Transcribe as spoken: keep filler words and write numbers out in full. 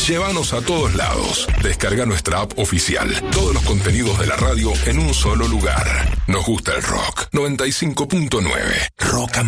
Llévanos a todos lados. Descarga nuestra app oficial. Todos los contenidos de la radio en un solo lugar. Nos gusta el rock. noventa y cinco punto nueve. Rock